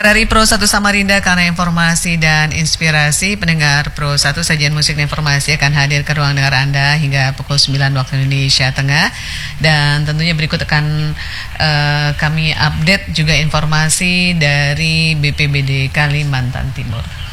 Dari Pro 1 Samarinda, karena informasi dan inspirasi pendengar Pro 1, sajian musik dan informasi akan hadir ke ruang dengar Anda hingga pukul 9 waktu Indonesia Tengah. Dan tentunya berikut akan kami update juga informasi dari BPBD Kalimantan Timur.